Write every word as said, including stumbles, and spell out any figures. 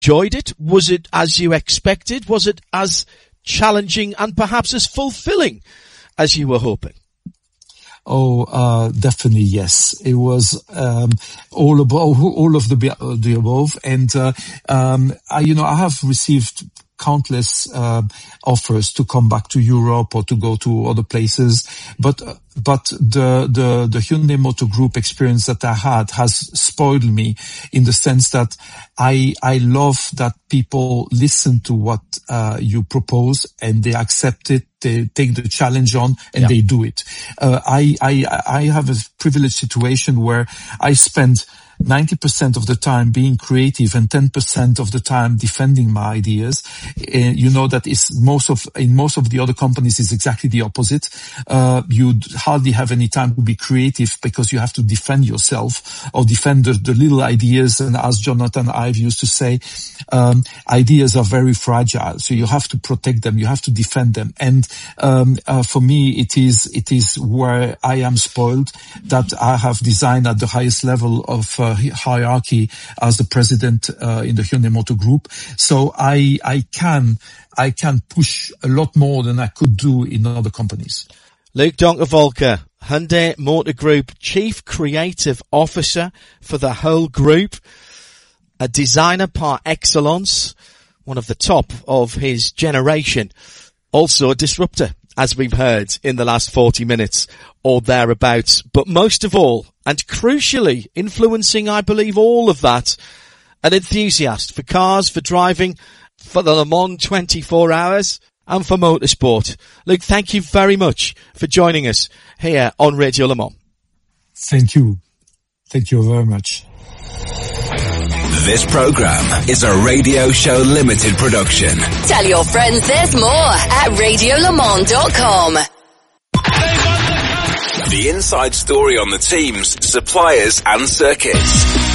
enjoyed it? Was it as you expected? Was it as challenging and perhaps as fulfilling as you were hoping? Oh, uh, definitely yes. It was um, all above, all of the the above, and uh, um, I, you know, I have received countless uh, offers to come back to Europe or to go to other places, but uh, but the the the Hyundai Motor Group experience that I had has spoiled me in the sense that I I love that people listen to what uh, you propose and they accept it, they take the challenge on and yeah. they do it. Uh, I I I have a privileged situation where I spend ninety percent of the time being creative and ten percent of the time defending my ideas. Uh, you know that is most of, in most of the other companies is exactly the opposite. Uh, you hardly have any time to be creative because you have to defend yourself or defend the, the little ideas. And as Jonathan Ive used to say, um, ideas are very fragile. So you have to protect them. You have to defend them. And, um, uh, for me, it is, it is where I am spoiled that I have designed at the highest level of, uh, hierarchy as the president uh, in the Hyundai Motor Group. So I I can I can push a lot more than I could do in other companies. Luc Donckerwolke, Hyundai Motor Group Chief Creative Officer for the whole group, a designer par excellence, one of the top of his generation, also a disruptor, as we've heard in the last forty minutes or thereabouts. But most of all, and crucially, influencing, I believe, all of that, an enthusiast for cars, for driving, for the Le Mans twenty-four hours, and for motorsport. Luc, thank you very much for joining us here on Radio Le Mans. Thank you. Thank you very much. This program is a Radio Show Limited production. Tell your friends there's more at radio le mans dot com. The inside story on the teams, suppliers and circuits.